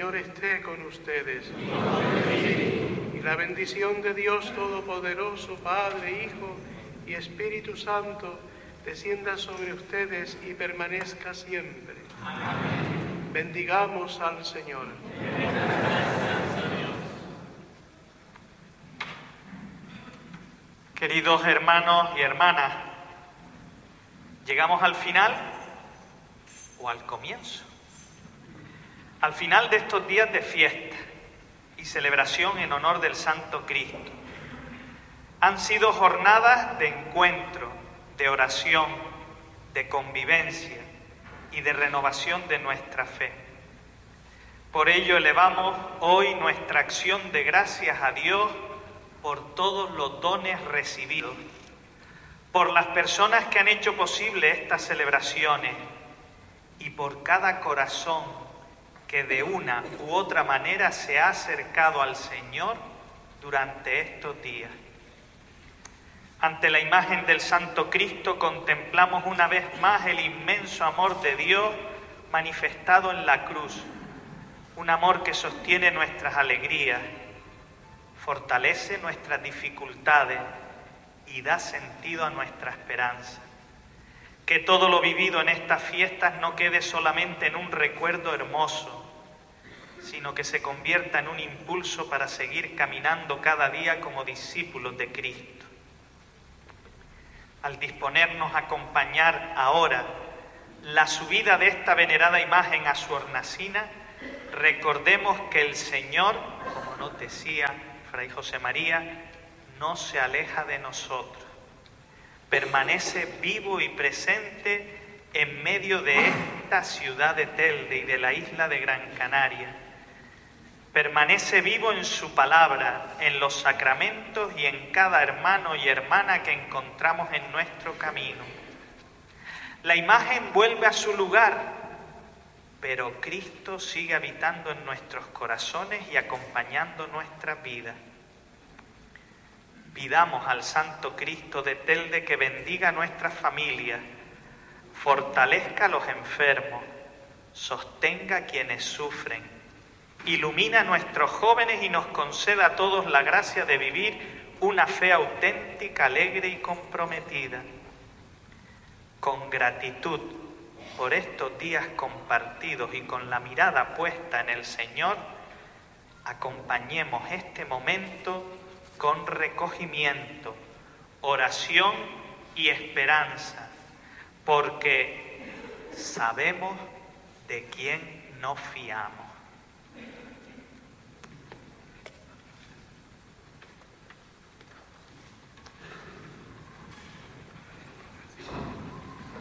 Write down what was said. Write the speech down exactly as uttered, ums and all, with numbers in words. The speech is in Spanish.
Señor esté con ustedes. Y la bendición de Dios Todopoderoso, Padre, Hijo y Espíritu Santo, descienda sobre ustedes y permanezca siempre. Amén. Bendigamos al Señor. Queridos hermanos y hermanas, llegamos al final o al comienzo. Al final de estos días de fiesta y celebración en honor del Santo Cristo. Han sido jornadas de encuentro, de oración, de convivencia y de renovación de nuestra fe. Por ello elevamos hoy nuestra acción de gracias a Dios por todos los dones recibidos, por las personas que han hecho posible estas celebraciones y por cada corazón que de una u otra manera se ha acercado al Señor durante estos días. Ante la imagen del Santo Cristo contemplamos una vez más el inmenso amor de Dios manifestado en la cruz, un amor que sostiene nuestras alegrías, fortalece nuestras dificultades y da sentido a nuestra esperanza. Que todo lo vivido en estas fiestas no quede solamente en un recuerdo hermoso, sino que se convierta en un impulso para seguir caminando cada día como discípulos de Cristo. Al disponernos a acompañar ahora la subida de esta venerada imagen a su hornacina, recordemos que el Señor, como nos decía Fray José María, no se aleja de nosotros. Permanece vivo y presente en medio de esta ciudad de Telde y de la isla de Gran Canaria. Permanece vivo en su palabra, en los sacramentos y en cada hermano y hermana que encontramos en nuestro camino. La imagen vuelve a su lugar, pero Cristo sigue habitando en nuestros corazones y acompañando nuestras vidas. Pidamos al Santo Cristo de Telde que bendiga a nuestras familias, fortalezca a los enfermos, sostenga a quienes sufren, ilumina a nuestros jóvenes y nos conceda a todos la gracia de vivir una fe auténtica, alegre y comprometida. Con gratitud por estos días compartidos y con la mirada puesta en el Señor, acompañemos este momento con recogimiento, oración y esperanza, porque sabemos de quién nos fiamos.